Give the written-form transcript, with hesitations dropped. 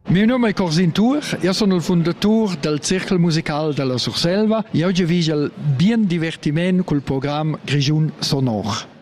mio nome è Corsin Tour, io sono il fondatore del Circle Musical della Surselva e oggi vi il bien divertimento col programma Grigiun Sonor.